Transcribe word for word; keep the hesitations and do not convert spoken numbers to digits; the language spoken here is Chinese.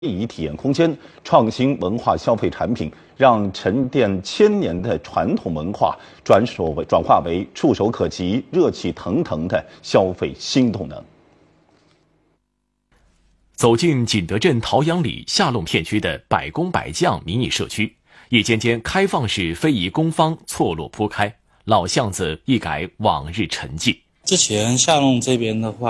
宜体验空间、创新文化消费产品，让沉淀千年的传统文化转手为转化为触手可及、热气腾腾的消费新动能。 走进景德镇陶阳里下弄片区的百工百匠迷你社区，一间间开放式非遗工坊错落铺开，老巷子一改往日沉寂。 之前下弄这边的话，